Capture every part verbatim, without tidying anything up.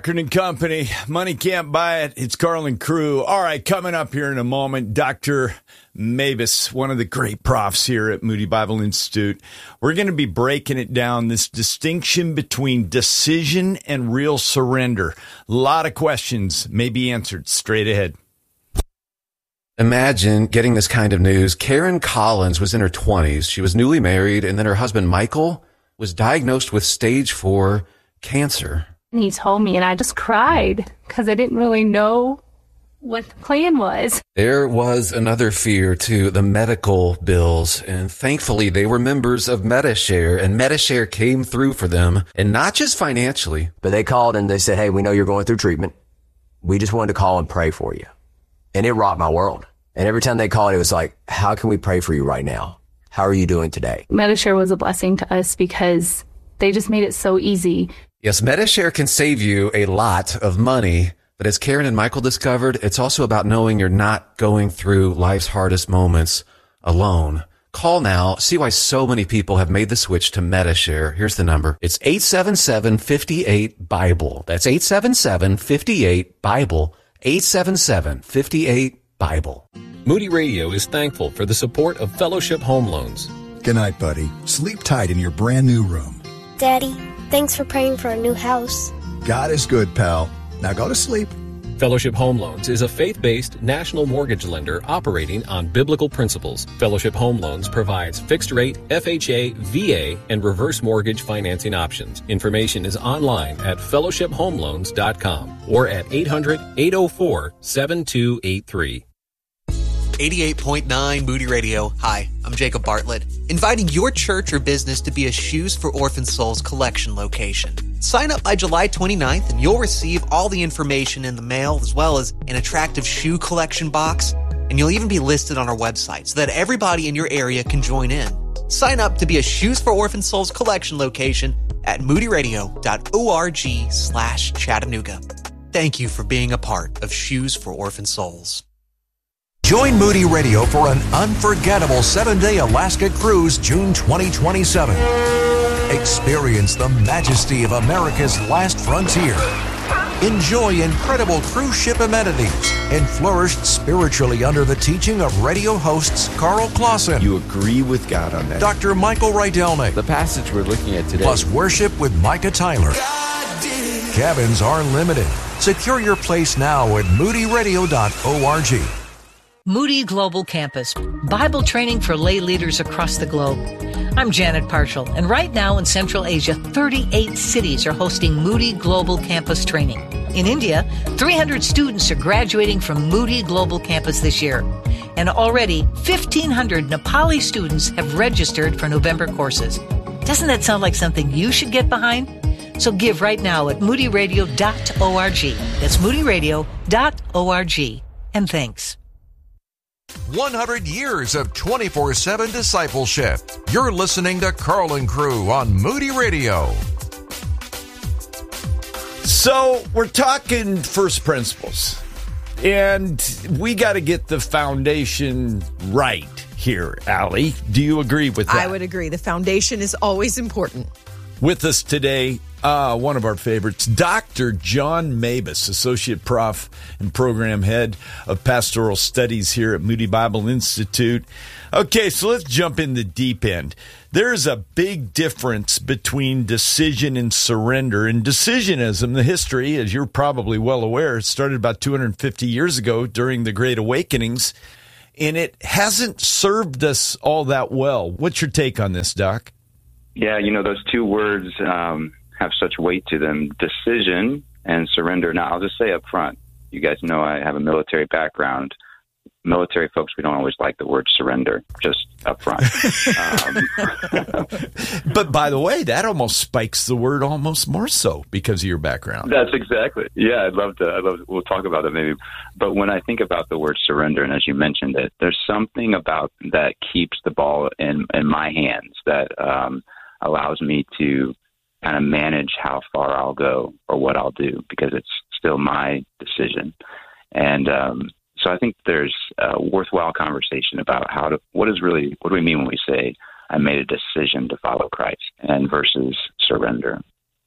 And Company, money can't buy it. It's Carl Crew. All right, coming up here in a moment, Doctor Mavis, one of the great profs here at Moody Bible Institute. We're going to be breaking it down, this distinction between decision and real surrender. A lot of questions may be answered straight ahead. Imagine getting this kind of news. Karen Collins was in her twenties. She was newly married, and then her husband, Michael, was diagnosed with stage four cancer. And he told me, and I just cried because I didn't really know what the plan was. There was another fear, too, the medical bills. And thankfully, they were members of Medi-Share, and Medi-Share came through for them, and not just financially. But they called and they said, hey, we know you're going through treatment. We just wanted to call and pray for you. And it rocked my world. And every time they called, it was like, how can we pray for you right now? How are you doing today? Medi-Share was a blessing to us because they just made it so easy. Yes, Medi-Share can save you a lot of money, but as Karen and Michael discovered, it's also about knowing you're not going through life's hardest moments alone. Call now. See why so many people have made the switch to Medi-Share. Here's the number. It's eight seven seven, five eight, BIBLE. That's eight seven seven, five eight, BIBLE. eight seven seven, five eight, BIBLE. Moody Radio is thankful for the support of Fellowship Home Loans. Good night, buddy. Sleep tight in your brand new room. Daddy, thanks for praying for a new house. God is good, pal. Now go to sleep. Fellowship Home Loans is a faith-based national mortgage lender operating on biblical principles. Fellowship Home Loans provides fixed-rate, F H A, V A, and reverse mortgage financing options. Information is online at fellowship home loans dot com or at eight hundred, eight oh four, seven two eight three. eighty-eight point nine Moody Radio. Hi, I'm Jacob Bartlett, inviting your church or business to be a Shoes for Orphan Souls collection location. Sign up by July twenty-ninth and you'll receive all the information in the mail as well as an attractive shoe collection box, and you'll even be listed on our website so that everybody in your area can join in. Sign up to be a Shoes for Orphan Souls collection location at moodyradio.org slash Chattanooga. Thank you for being a part of Shoes for Orphan Souls. Join Moody Radio for an unforgettable seven-day Alaska cruise June twenty twenty-seven. Experience the majesty of America's last frontier. Enjoy incredible cruise ship amenities and flourish spiritually under the teaching of radio hosts Carl Clausen. You agree with God on that. Doctor Michael Rydelnik. The passage we're looking at today. Plus worship with Micah Tyler. Cabins are limited. Secure your place now at moody radio dot org. Moody Global Campus, Bible training for lay leaders across the globe. I'm Janet Parshall, and right now in Central Asia, thirty-eight cities are hosting Moody Global Campus training. In India, three hundred students are graduating from Moody Global Campus this year, and already fifteen hundred Nepali students have registered for November courses. Doesn't that sound like something you should get behind? So give right now at moody radio dot org. That's moody radio dot org. And thanks. one hundred years of twenty-four seven discipleship. You're listening to Carl and Crew on Moody Radio. So we're talking first principles, and we got to get the foundation right here, Allie. Do you agree with that? I would agree. The foundation is always important. With us today, uh, one of our favorites, Doctor John Mavis, Associate Prof and Program Head of Pastoral Studies here at Moody Bible Institute. Okay, so let's jump in the deep end. There's a big difference between decision and surrender. And decisionism, the history, as you're probably well aware, started about two hundred fifty years ago during the Great Awakenings, and it hasn't served us all that well. What's your take on this, Doc? Yeah, you know, those two words um, have such weight to them, decision and surrender. Now, I'll just say up front, you guys know I have a military background. Military folks, we don't always like the word surrender, just up front. um, but by the way, that almost spikes the word almost more so because of your background. That's exactly. Yeah, I'd love to. I'd love to, we'll talk about that maybe. But when I think about the word surrender, and as you mentioned it, there's something about that keeps the ball in, in my hands that um, allows me to kind of manage how far I'll go or what I'll do because it's still my decision. And um, so I think there's a worthwhile conversation about how to, what is really, what do we mean when we say I made a decision to follow Christ and versus surrender?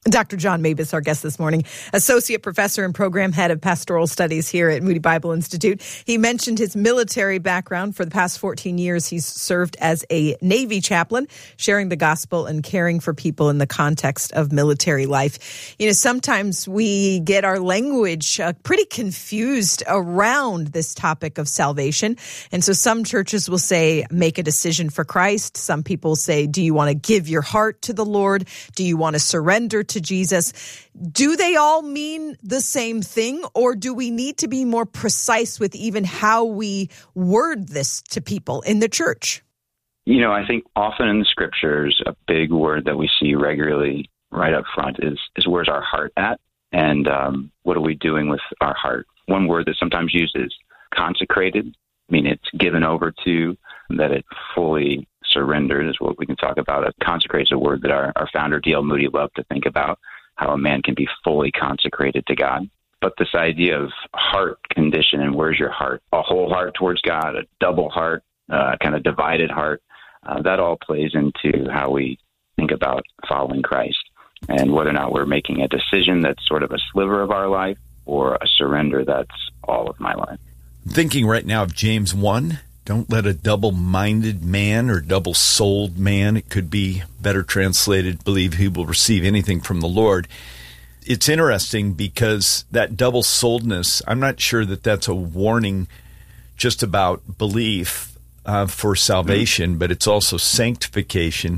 Doctor John Mabus, our guest this morning, associate professor and program head of pastoral studies here at Moody Bible Institute. He mentioned his military background. For the past fourteen years, he's served as a Navy chaplain, sharing the gospel and caring for people in the context of military life. You know, sometimes we get our language uh, pretty confused around this topic of salvation. And so some churches will say, make a decision for Christ. Some people say, do you want to give your heart to the Lord? Do you want to surrender to to Jesus? Do they all mean the same thing, or do we need to be more precise with even how we word this to people in the church? You know, I think often in the scriptures, a big word that we see regularly right up front is, is where's our heart at? And um, what are we doing with our heart? One word that sometimes used is consecrated. I mean, it's given over to, that it fully surrendered is what we can talk about. Consecrate is a word that our, our founder, D L Moody, loved to think about, how a man can be fully consecrated to God. But this idea of heart condition and where's your heart, a whole heart towards God, a double heart, uh, kind of divided heart, uh, that all plays into how we think about following Christ and whether or not we're making a decision that's sort of a sliver of our life or a surrender that's all of my life. I'm thinking right now of James one. Don't let a double-minded man or double-souled man, it could be better translated, believe he will receive anything from the Lord. It's interesting because that double-souledness, I'm not sure that that's a warning just about belief uh, for salvation, mm-hmm. but it's also sanctification.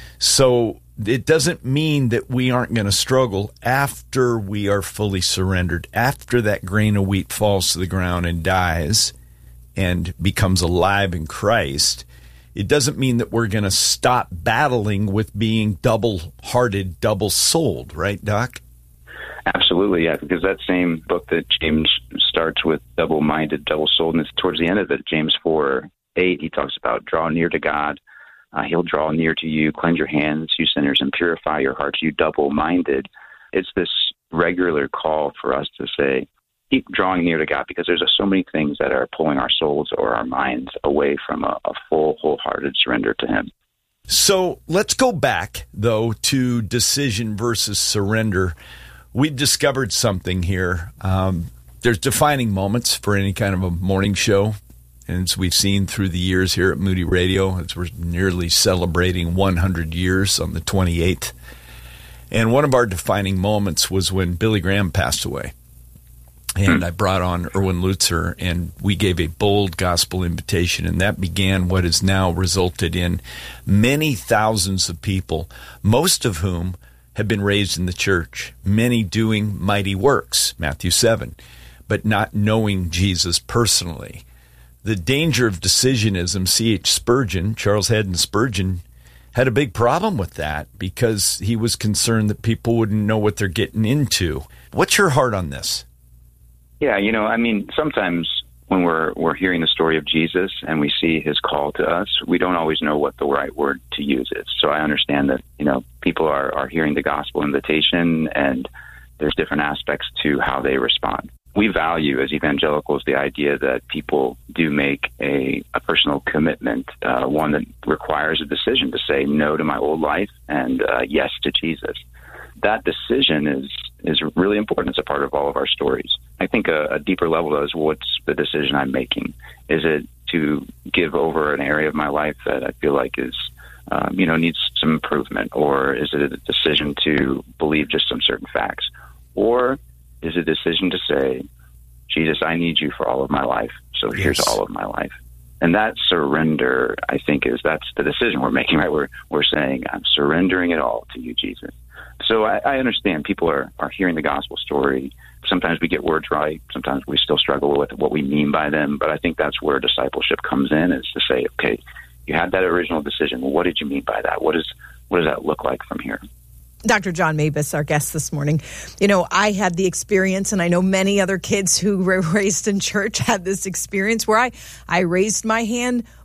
So it doesn't mean that we aren't going to struggle after we are fully surrendered, after that grain of wheat falls to the ground and dies and becomes alive in Christ. It doesn't mean that we're going to stop battling with being double-hearted, double-souled, right, Doc? Absolutely, yeah, because that same book that James starts with double-minded, double-souledness, towards the end of it, James four eight, he talks about draw near to God. Uh, he'll draw near to you, cleanse your hands, you sinners, and purify your hearts, you double-minded. It's this regular call for us to say, keep drawing near to God, because there's so many things that are pulling our souls or our minds away from a, a full, wholehearted surrender to Him. So let's go back, though, to decision versus surrender. We've discovered something here. Um, there's defining moments for any kind of a morning show, and as we've seen through the years here at Moody Radio, as we're nearly celebrating one hundred years on the twenty-eighth. And one of our defining moments was when Billy Graham passed away. And I brought on Erwin Lutzer, and we gave a bold gospel invitation, and that began what has now resulted in many thousands of people, most of whom have been raised in the church, many doing mighty works, Matthew seven, but not knowing Jesus personally. The danger of decisionism, C H Spurgeon, Charles Haddon Spurgeon, had a big problem with that because he was concerned that people wouldn't know what they're getting into. What's your heart on this? Yeah, you know, I mean, sometimes when we're we're hearing the story of Jesus and we see his call to us, we don't always know what the right word to use is. So I understand that, you know, people are, are hearing the gospel invitation and there's different aspects to how they respond. We value as evangelicals the idea that people do make a, a personal commitment, uh, one that requires a decision to say no to my old life and uh, yes to Jesus. That decision is is really important. It's a part of all of our stories. I think a, a deeper level is what's the decision I'm making? Is it to give over an area of my life that I feel like is, um, you know, needs some improvement? Or is it a decision to believe just some certain facts? Or is it a decision to say, Jesus, I need you for all of my life, so yes. Here's all of my life. And that surrender, I think, is that's the decision we're making, right? We're, we're saying, I'm surrendering it all to you, Jesus. So I, I understand people are, are hearing the gospel story. Sometimes we get words right. Sometimes we still struggle with what we mean by them. But I think that's where discipleship comes in, is to say, okay, you had that original decision. Well, what did you mean by that? What is what does that look like from here? Doctor John Mabus, our guest this morning. You know, I had the experience, and I know many other kids who were raised in church had this experience where I, I raised my hand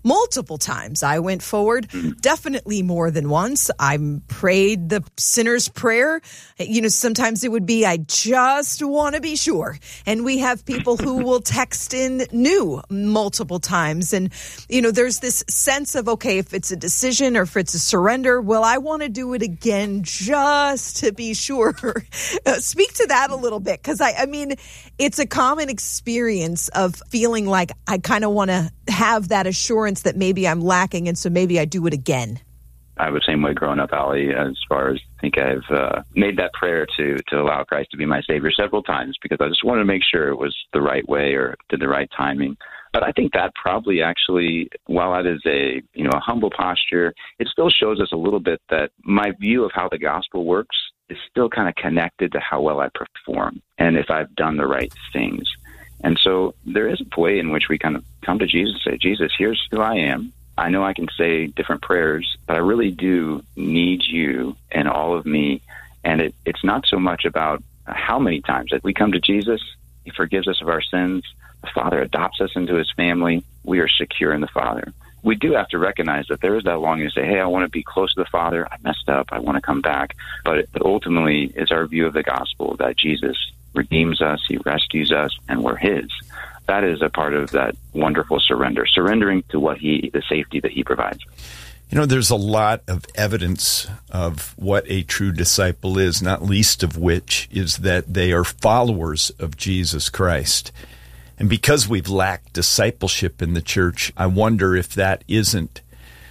multiple times. I went forward definitely more than once. I prayed the sinner's prayer. You know, sometimes it would be, I just want to be sure. And we have people who will text in new multiple times. And, you know, there's this sense of, okay, if it's a decision or if it's a surrender, well, I want to do it again just to be sure. uh, speak to that a little bit, because I, I mean, it's a common experience of feeling like I kind of want to have that assurance that maybe I'm lacking, and so maybe I do it again. I was the same way growing up, Allie, as far as I think I've uh, made that prayer to to allow Christ to be my Savior several times, because I just wanted to make sure it was the right way or did the right timing. But I think that probably actually, while that is a, you know, a humble posture, it still shows us a little bit that my view of how the gospel works is still kind of connected to how well I perform and if I've done the right things. And so there is a way in which we kind of come to Jesus and say, Jesus, here's who I am. I know I can say different prayers, but I really do need you and all of me. And it, it's not so much about how many times that we come to Jesus. He forgives us of our sins. The Father adopts us into his family. We are secure in the Father. We do have to recognize that there is that longing to say, hey, I want to be close to the Father. I messed up. I want to come back. But it, ultimately, it's our view of the gospel that Jesus redeems us, he rescues us, and we're his. That is a part of that wonderful surrender, surrendering to what he, the safety that he provides. You know, there's a lot of evidence of what a true disciple is, not least of which is that they are followers of Jesus Christ. And because we've lacked discipleship in the church, I wonder if that isn't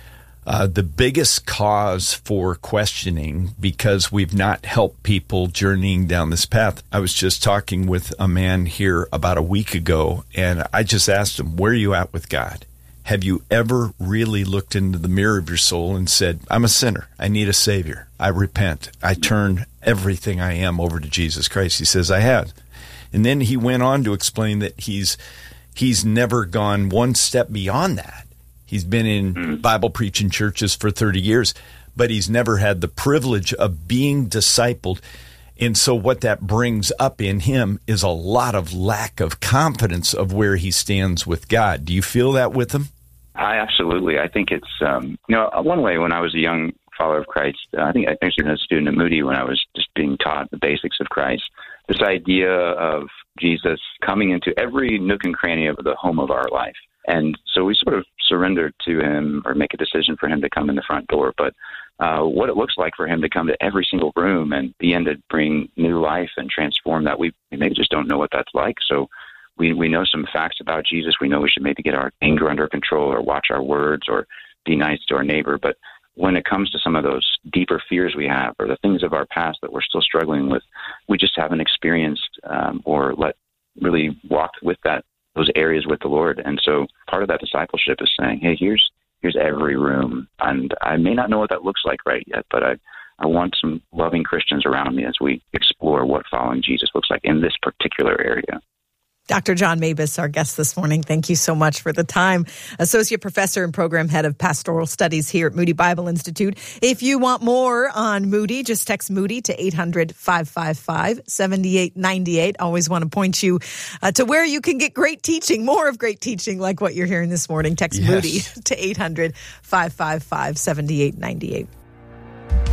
uh, the biggest cause for questioning, because we've not helped people journeying down this path. I was just talking with a man here about a week ago, and I just asked him, where are you at with God? Have you ever really looked into the mirror of your soul and said, I'm a sinner. I need a Savior. I repent. I turn everything I am over to Jesus Christ. He says, I have. And then he went on to explain that he's he's never gone one step beyond that. He's been in Bible preaching churches for thirty years, but he's never had the privilege of being discipled. And so what that brings up in him is a lot of lack of confidence of where he stands with God. Do you feel that with him? I absolutely. I think it's, um, you know, one way when I was a young follower of Christ, uh, I think I actually was a student at Moody when I was just being taught the basics of Christ. This idea of Jesus coming into every nook and cranny of the home of our life. And so we sort of surrender to him or make a decision for him to come in the front door. But uh, what it looks like for him to come to every single room and begin to bring new life and transform that, we maybe just don't know what that's like. So we, we know some facts about Jesus. We know we should maybe get our anger under control or watch our words or be nice to our neighbor. But when it comes to some of those deeper fears we have or the things of our past that we're still struggling with, we just haven't experienced um, or let really walked with that those areas with the Lord. And so part of that discipleship is saying, hey, here's here's every room. And I may not know what that looks like right yet, but I, I want some loving Christians around me as we explore what following Jesus looks like in this particular area. Doctor John Mabus, our guest this morning. Thank you so much for the time. Associate Professor and Program Head of Pastoral Studies here at Moody Bible Institute. If you want more on Moody, just text Moody to eight hundred, five five five, seven eight nine eight. Always want to point you uh, to where you can get great teaching, more of great teaching like what you're hearing this morning. Text yes. Moody to eight hundred, five five five, seven eight nine eight.